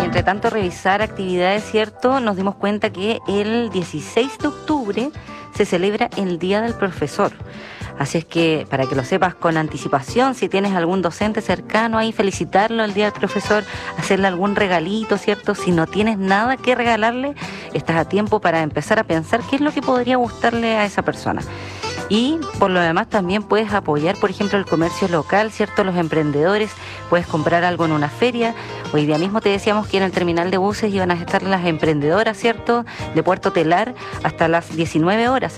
entre tanto revisar actividades, ¿cierto? Nos dimos cuenta que el 16 de octubre se celebra el Día del Profesor. Así es que, para que lo sepas con anticipación, si tienes algún docente cercano ahí, felicitarlo el Día del Profesor, hacerle algún regalito, ¿cierto? Si no tienes nada que regalarle, estás a tiempo para empezar a pensar qué es lo que podría gustarle a esa persona. Y por lo demás también puedes apoyar, por ejemplo, el comercio local, ¿cierto? Los emprendedores, puedes comprar algo en una feria. Hoy día mismo te decíamos que en el terminal de buses iban a estar las emprendedoras, ¿cierto? De Puerto Telar hasta las 19 horas.